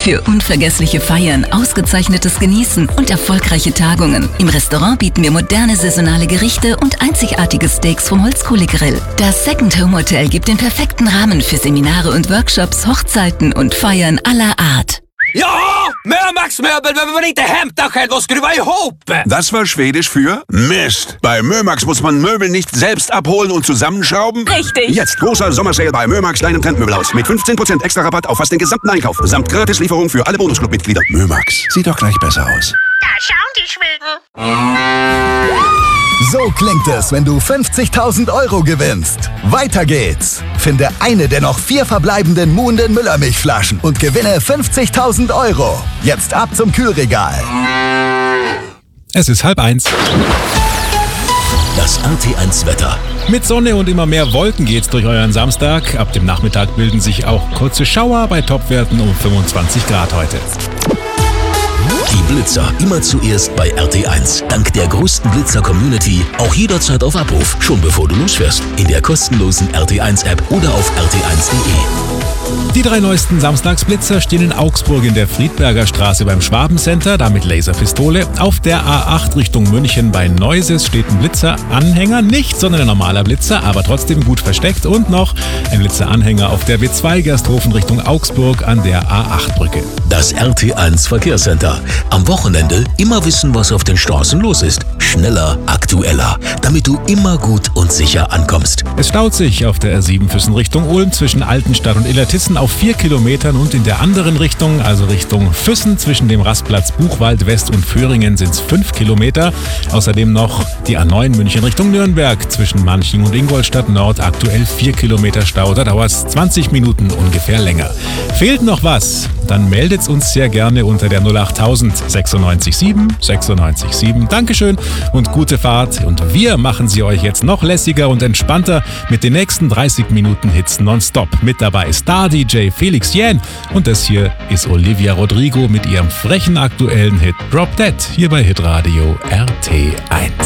Für unvergessliche Feiern, ausgezeichnetes Genießen und erfolgreiche Tagungen. Im Restaurant bieten wir moderne saisonale Gerichte und einzigartige Steaks vom Holzkohlegrill. Das Second Home Hotel gibt den perfekten Rahmen für Seminare und Workshops, Hochzeiten und Feiern aller Art. Ja, Mömax-Möbel behöver man inte hämta själv och skruva ihop. Das war Schwedisch für Mist. Bei Mömax muss man Möbel nicht selbst abholen und zusammenschrauben. Richtig. Jetzt großer Sommersale bei Mömax Klein- und Trendmöbelhaus mit 15% extra Rabatt auf fast den gesamten Einkauf. Samt Gratislieferung für alle Bonusclub-Mitglieder. Mömax, sieht doch gleich besser aus. Da schauen die Schweden. So klingt es, wenn du 50.000 € gewinnst. Weiter geht's. Finde eine der noch 4 verbleibenden Moon & Müller Milchflaschen und gewinne 50.000 €. Jetzt ab zum Kühlregal. Es ist 12:30. Das RT1-Wetter. Mit Sonne und immer mehr Wolken geht's durch euren Samstag. Ab dem Nachmittag bilden sich auch kurze Schauer bei Topwerten um 25 Grad heute. Die Blitzer immer zuerst bei RT1. Dank der größten Blitzer-Community auch jederzeit auf Abruf, schon bevor du losfährst. In der kostenlosen RT1-App oder auf rt1.de. Die 3 neuesten Samstagsblitzer stehen in Augsburg in der Friedberger Straße beim Schwabencenter, da mit Laserpistole. Auf der A8 Richtung München bei Neuses steht ein Blitzeranhänger, nicht, sondern ein normaler Blitzer, aber trotzdem gut versteckt. Und noch ein Blitzeranhänger auf der W2 Gersthofen Richtung Augsburg an der A8-Brücke. Das RT1 Verkehrscenter. Am Wochenende immer wissen, was auf den Straßen los ist. Schneller, aktueller, damit du immer gut und sicher ankommst. Es staut sich auf der R7 Füssen Richtung Ulm zwischen Altenstadt und Illertissen auf 4 Kilometern und in der anderen Richtung, also Richtung Füssen zwischen dem Rastplatz Buchwald West und Föhringen sind es 5 Kilometer. Außerdem noch die A9 München Richtung Nürnberg zwischen Manching und Ingolstadt Nord aktuell 4 Kilometer Stau. Da dauert es 20 Minuten ungefähr länger. Fehlt noch was? Dann meldet's uns sehr gerne unter der 08000 96 7 96 7. Dankeschön und gute Fahrt. Und wir machen sie euch jetzt noch lässiger und entspannter mit den nächsten 30 Minuten Hits nonstop. Mit dabei Star-DJ Felix Jähn und das hier ist Olivia Rodrigo mit ihrem frechen aktuellen Hit Drop Dead hier bei Hitradio RT1.